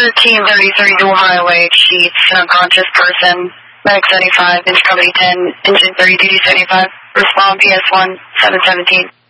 1333 dual highway, Sheets, unconscious person, medic 75, inch company 10, engine 30 duty 75, respond PS1, 717.